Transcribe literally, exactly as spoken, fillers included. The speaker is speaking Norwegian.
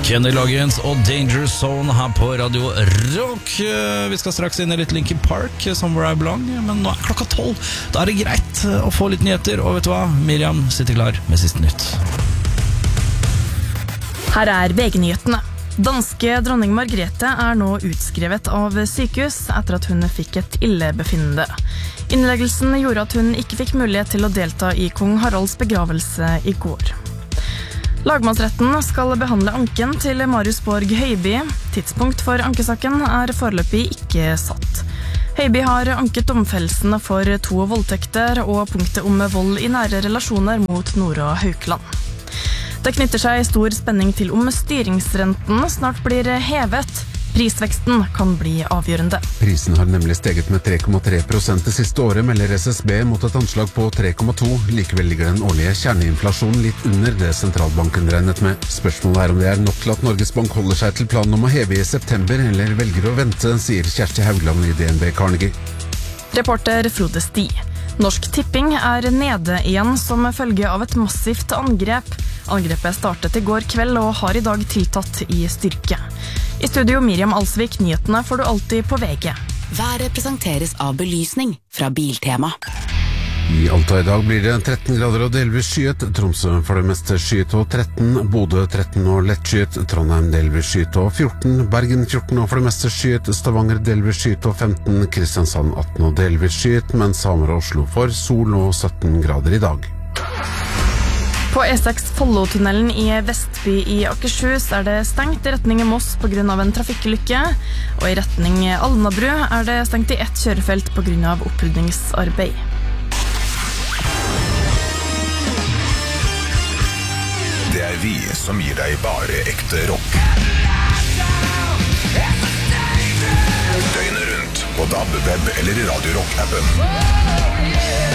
Kenny Loggins og Danger Zone her på Radio Rock. Vi skal straks inn i litt Linkin Park, Somewhere I Belong, men nå er klokka tolv. Da er det greit å få litt nyheter, og vet du hva? Miriam sitter klar med siste nytt. Her er V G-nyhetene. Danske dronning Margrethe er nå utskrevet av sykehus etter at hun fikk et illebefinnende. Innleggelsen gjorde at hun ikke fikk mulighet til å delta i kong Haralds begravelse i går. Lagmannsretten skal behandle anken til Marius Borg Høiby. Tidspunkt for ankesaken er foreløpig ikke satt. Høiby har anket domfellelsene for to voldtekter og punktet om vold i nære relasjoner mot Nora Haukeland. Det knytter seg stor spenning til om styringsrenten snart blir hevet. Prisveksten kan bli avgjørende. Prisen har nemlig steget med tre komma tre prosent det siste året, melder S S B mot et anslag på tre komma to. Likevel ligger den årlige kjerneinflasjonen litt under det sentralbanken regnet med. Spørsmålet er om det er nok til at Norges Bank holder seg til planen om å heve i september, eller velger å vente, sier Kjersti Haugland i D N B Carnegie. Reporter Frode Sti. Norsk Tipping er nede igjen som følge av et massivt angrep. Angrepet startet i går kveld og har i dag tiltatt i styrke. I studio Miriam Alsvik, nyhetene får du alltid på V G. Været presenteres av belysning fra Biltema. I Alta i dag blir det tretten grader og delvis skyet. Tromsø for det meste skyet og tretten. Bodø tretten og lettskyet. Trondheim delvis skyet og fjorten. Bergen fjorten og for det meste skyet. Stavanger delvis skyet og femten. Kristiansand atten og delvis skyet, mens Hamar og Oslo får sol og sytten grader i dag. På E seks Follotunnelen i Vestby i Akershus er det stengt i retning Moss på grunn av en trafikkulykke, og i retning Alnabru er det stengt i ett kjørefelt på grunn av opprydningsarbeid. Det er vi som gir deg bare ekte rock. Døgnet rundt på D A B, web eller Radio Rock-appen.